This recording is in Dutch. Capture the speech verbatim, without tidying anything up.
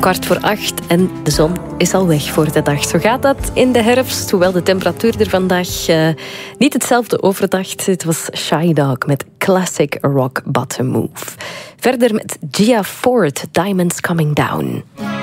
kwart voor acht en de zon is al weg voor de dag. Zo gaat dat in de herfst, hoewel de temperatuur er vandaag uh, niet hetzelfde overdacht. Het was Shy Dog met Classic Rock Bottom Move. Verder met Gia Ford, Diamonds Coming Down.